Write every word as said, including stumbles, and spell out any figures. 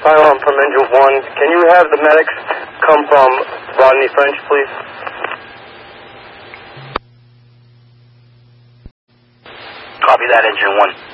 Pylon from Engine one. Can you have the medics come from Rodney French, please? Copy that, Engine one.